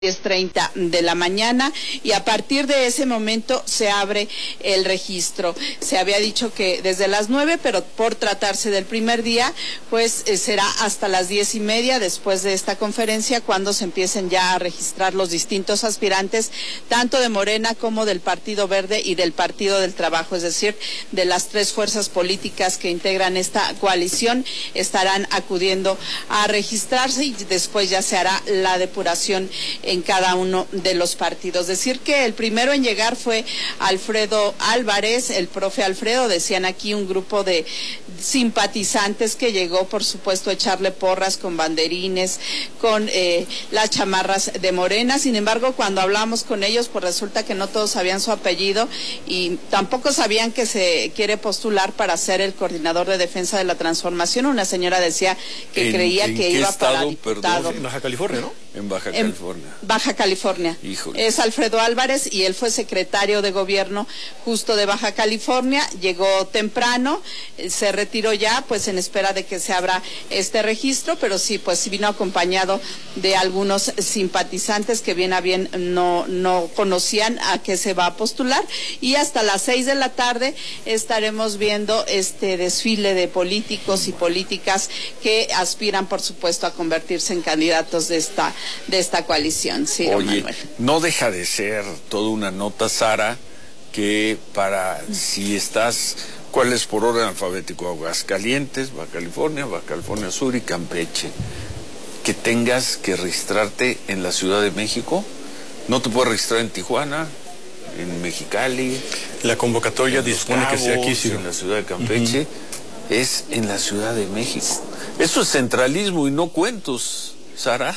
10:30 de la mañana, y a partir de ese momento se abre el registro. Se había dicho que desde las 9, pero por tratarse del primer día, pues será hasta las 10:30 después de esta conferencia cuando se empiecen ya a registrar los distintos aspirantes, tanto de Morena como del Partido Verde y del Partido del Trabajo, es decir, de las tres fuerzas políticas que integran esta coalición estarán acudiendo a registrarse y después ya se hará la depuración en cada uno de los partidos. Decir que el primero en llegar fue Alfredo Álvarez, el profe Alfredo, decían aquí un grupo de simpatizantes que llegó, por supuesto, a echarle porras con banderines, con las chamarras de Morena. Sin embargo, cuando hablamos con ellos, pues resulta que no todos sabían su apellido y tampoco sabían que se quiere postular para ser el coordinador de defensa de la transformación. Una señora decía que creía que iba para diputado. En Baja California, ¿no? En Baja California. Baja California. Híjole. Es Alfredo Álvarez y él fue secretario de gobierno justo de Baja California. Llegó temprano, se retiró ya, pues en espera de que se abra este registro, pero sí, pues vino acompañado de algunos simpatizantes que bien a bien no conocían a qué se va a postular, y hasta las 6 de la tarde estaremos viendo este desfile de políticos y políticas que aspiran, por supuesto, a convertirse en candidatos de esta coalición. Sí, oye, Manuel. no deja de ser toda una nota, Sara, que si estás, ¿cuál es por orden alfabético? Aguascalientes, Baja California Sur y Campeche, que tengas que registrarte en la Ciudad de México. No te puedes registrar en Tijuana, en Mexicali. La convocatoria dispone que sea aquí, sí. En la Ciudad de Campeche, es en la Ciudad de México. Eso es centralismo y no cuentos, Sara.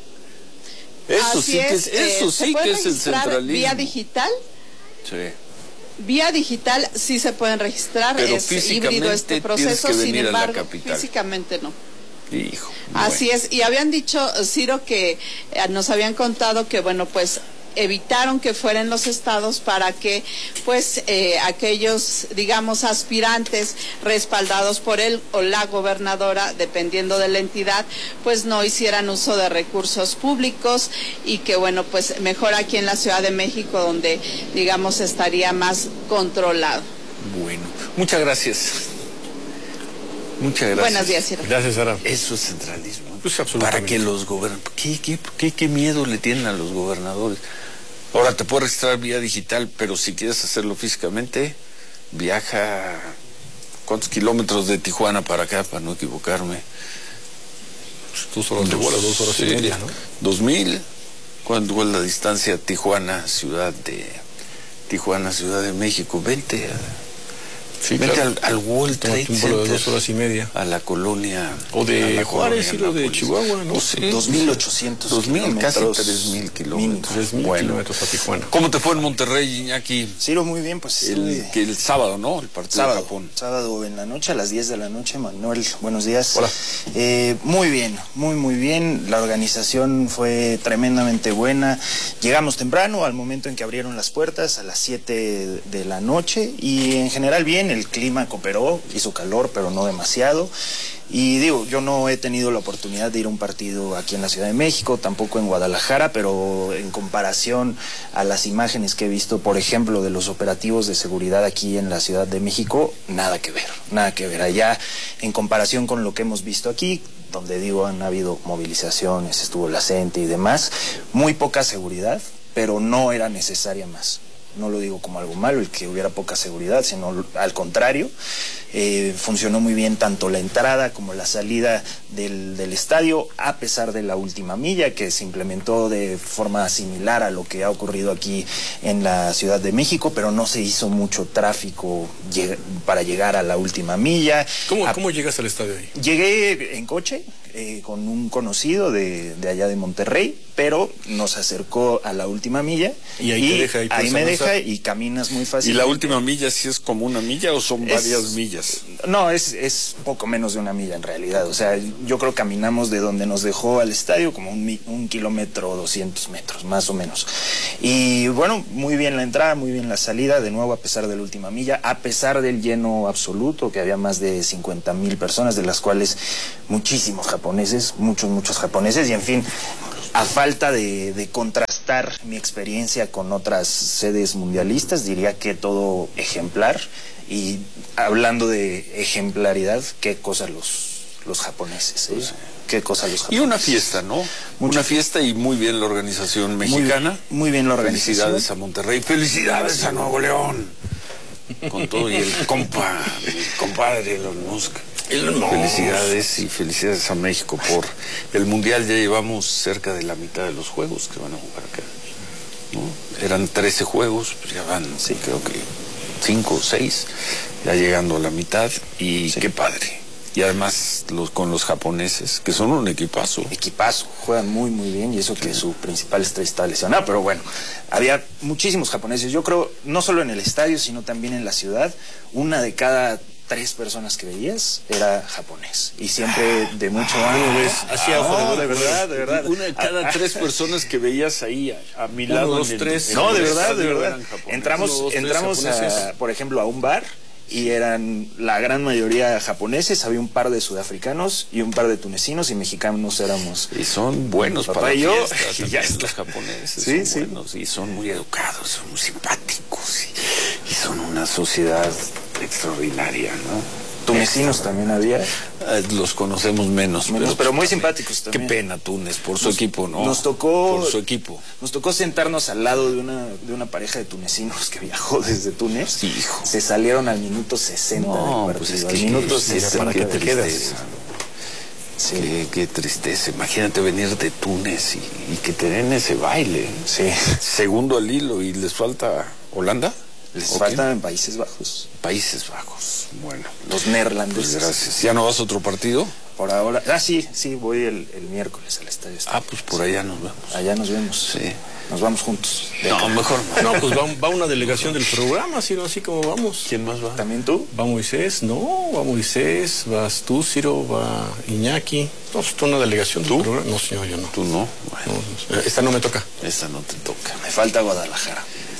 Eso sí que es el centralismo. ¿Vía digital? Sí. Vía digital sí se pueden registrar, pero es híbrido este proceso, sin embargo, físicamente no. Hijo. Así es, y habían dicho, Ciro, que nos habían contado que, bueno, pues evitaron que fueran los estados para que, pues, aquellos, digamos, aspirantes respaldados por él o la gobernadora, dependiendo de la entidad, pues no hicieran uso de recursos públicos y que, bueno, pues mejor aquí en la Ciudad de México, donde, digamos, estaría más controlado. Bueno, muchas gracias. Muchas gracias. Buenos días, Ciro. Gracias, Sara. Eso es centralismo. Pues absolutamente. Para que los gobernadores... ¿Qué miedo le tienen a los gobernadores? Ahora te puedes registrar vía digital, pero si quieres hacerlo físicamente, viaja... ¿Cuántos kilómetros de Tijuana para acá, para no equivocarme? 2 horas de vuelo, 2 horas y media, ¿no? 2000. ¿Cuánto es la distancia Tijuana, Ciudad de México? Vente al World Trade un vuelo de 2 horas y media. A la colonia. O de Juárez y lo de Chihuahua, ¿no? Sí. 2.800 kilómetros. Casi 3.000 kilómetros. 3.000 kilómetros a Tijuana. ¿Cómo te fue en Monterrey, Iñaki? Ciro, muy bien, pues. El sábado, ¿no? El partido de Japón. Sábado en la noche, a las 10 de la noche. Manuel, buenos días. Hola. Muy bien, muy bien. La organización fue tremendamente buena. Llegamos temprano, al momento en que abrieron las puertas, a las 7 de la noche. Y en general bien, el clima cooperó, hizo calor, pero no demasiado. Y digo, yo no he tenido la oportunidad de ir a un partido aquí en la Ciudad de México, tampoco en Guadalajara, pero en comparación a las imágenes que he visto, por ejemplo, de los operativos de seguridad aquí en la Ciudad de México, nada que ver. Allá, en comparación con lo que hemos visto aquí, donde digo, han habido movilizaciones, estuvo la CENTE y demás, muy poca seguridad, pero no era necesaria más. No lo digo como algo malo, el que hubiera poca seguridad, sino al contrario. Funcionó muy bien tanto la entrada como la salida del estadio, a pesar de la última milla, que se implementó de forma similar a lo que ha ocurrido aquí en la Ciudad de México, pero no se hizo mucho tráfico para llegar a la última milla. ¿Cómo llegas al estadio ahí? Llegué en coche, con un conocido de allá de Monterrey, pero nos acercó a la última milla. Y ahí me deja y caminas muy fácil. ¿Y la última milla sí es como una milla o son varias millas? No, es poco menos de una milla en realidad. O sea, yo creo que caminamos de donde nos dejó al estadio como 1 kilómetro 200 metros, más o menos. Y bueno, muy bien la entrada, muy bien la salida, de nuevo a pesar de la última milla, a pesar del lleno absoluto, que había más de 50,000 personas, de las cuales muchísimos japoneses, muchos japoneses, y en fin, a falta de contrastar mi experiencia con otras sedes mundialistas, diría que todo ejemplar. Y hablando de ejemplaridad, qué cosa los japoneses, ¿eh? Pues, qué cosa los japoneses. Y una fiesta, ¿no? Una fiesta y muy bien la organización mexicana. Muy bien la organización. Felicidades a Monterrey, felicidades a Nuevo León. Con todo y el compadre Elon Musk. Felicidades y felicidades a México por el Mundial. Ya llevamos cerca de la mitad de los juegos que van a jugar acá, ¿no? Eran 13 juegos, pues ya van, sí, creo que 5 o 6, ya llegando a la mitad, y sí, qué padre. Y además con los japoneses, que son un equipazo. Equipazo, juegan muy muy bien, y eso que su principal estrella está lesionado, pero bueno, había muchísimos japoneses, yo creo, no solo en el estadio, sino también en la ciudad. Una de cada 3 personas que veías era japonés, y siempre de mucho ánimo. Hacía ojo de verdad. Una de cada 3 personas que veías ahí a mi lado. 2, 3. No, de verdad. Entramos por ejemplo, a un bar, y eran la gran mayoría japoneses, había un par de sudafricanos y un par de tunecinos, y mexicanos éramos. Y son buenos papá para y yo, y ya los japoneses son buenos, y son muy educados, son muy simpáticos, y son una sociedad extraordinaria, ¿no? Tunecinos también había. Los conocemos menos, pero muy simpáticos también. Qué pena Túnez por su equipo, ¿no? Nos tocó por su equipo. Nos tocó sentarnos al lado de una pareja de tunecinos que viajó desde Túnez. Sí, hijo. Se salieron al minuto 60 del partido. Pues es que al minuto 60 para que te quedes. Sí. Qué tristeza. Imagínate venir de Túnez y que te den ese baile. Sí. Segundo al hilo, y les falta Holanda. Les faltan en Países Bajos. Países Bajos, bueno. Los neerlandeses. Pues gracias. ¿Ya no vas a otro partido? Por ahora. Sí, voy el miércoles al estadio. Pues por allá nos vemos. Allá nos vemos. Sí. Nos vamos juntos. No, mejor no. No, pues va una delegación del programa, sino así como vamos. ¿Quién más va? ¿También tú? Va Moisés, va Moisés, vas tú, Ciro, va Iñaki. No, es una delegación del programa. No, señor, yo no. ¿Tú no? Bueno. No, esta no me toca. Esta no te toca. Me falta Guadalajara.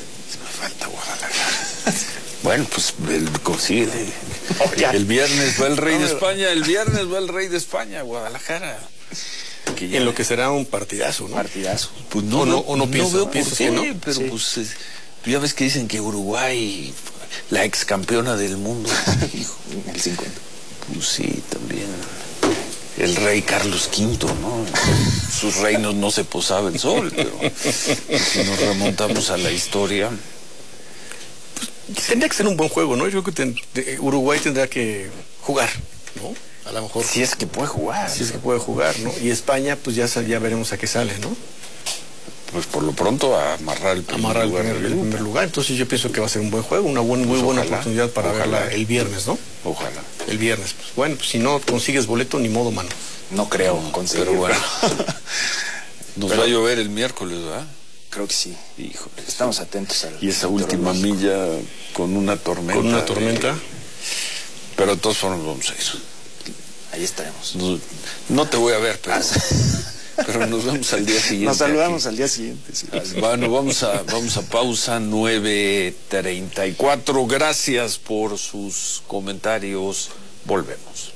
Bueno, pues consigue. El viernes va el rey de España. El viernes va el rey de España, Guadalajara. En lo que será un partidazo, ¿no? Partidazo. Pues no veo por qué, ¿no? Pero sí, pues ya ves que dicen que Uruguay, la ex campeona del mundo. El 50. Pues sí, también. El rey Carlos V, ¿no? Sus reinos no se posaba el sol, pero si nos remontamos a la historia. Pues, tendría que ser un buen juego, ¿no? Yo creo que Uruguay tendrá que jugar, ¿no? A lo mejor. Si es que puede jugar. Si es que puede jugar, ¿no? Y España, pues ya veremos a qué sale, ¿no? Pues por lo pronto a amarrar el primer lugar. Entonces yo pienso que va a ser un buen juego, una muy buena oportunidad para verla el viernes, ¿no? Ojalá. El viernes. Pues, bueno, pues si no consigues boleto, ni modo, mano. No creo conseguir. Pero bueno. Nos va a llover el miércoles, ¿verdad? Creo que sí. Híjole. Estamos atentos al. Y esa última milla con una tormenta. Pero de todas formas vamos a ir. Ahí estaremos. No te voy a ver, pero nos vemos al día siguiente. Nos saludamos al día siguiente. Sí. Bueno, vamos a pausa 9:34. Gracias por sus comentarios. Volvemos.